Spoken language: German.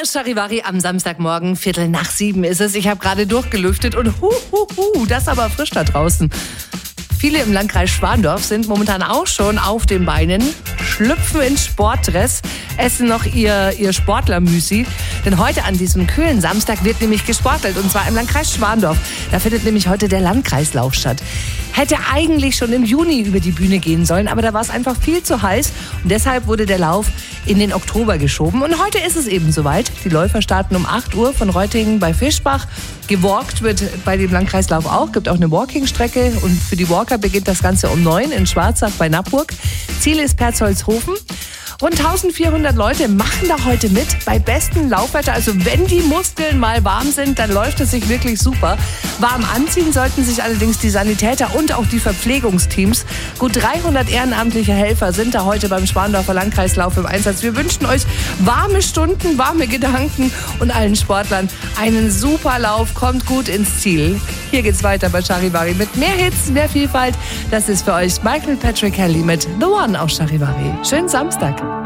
ist Charivari am Samstagmorgen, 6:15 ist es. Ich habe gerade durchgelüftet und das ist aber frisch da draußen. Viele im Landkreis Schwandorf sind momentan auch schon auf den Beinen, schlüpfen in Sportdress, essen noch ihr Sportlermüsli. Denn heute an diesem kühlen Samstag wird nämlich gesportelt, und zwar im Landkreis Schwandorf. Da findet nämlich heute der Landkreislauf statt. Hätte eigentlich schon im Juni über die Bühne gehen sollen, aber da war es einfach viel zu heiß. Und deshalb wurde der Lauf in den Oktober geschoben. Und heute ist es eben soweit. Die Läufer starten um 8 Uhr von Reutingen bei Fischbach. Gewalkt wird bei dem Landkreislauf auch. Gibt auch eine Walking-Strecke. Und für die Walker beginnt das Ganze um 9 in Schwarzach bei Nappburg. Ziel ist Perzolzhofen. Rund 1400 Leute machen da heute mit bei bestem Laufwetter. Also wenn die Muskeln mal warm sind, dann läuft es sich wirklich super. Warm anziehen sollten sich allerdings die Sanitäter und auch die Verpflegungsteams. Gut 300 ehrenamtliche Helfer sind da heute beim Schwandorfer Landkreislauf im Einsatz. Wir wünschen euch warme Stunden, warme Gedanken und allen Sportlern einen super Lauf. Kommt gut ins Ziel. Hier geht's weiter bei Charivari mit mehr Hits, mehr Vielfalt. Das ist für euch Michael Patrick Kelly mit The One auf Charivari. Schönen Samstag.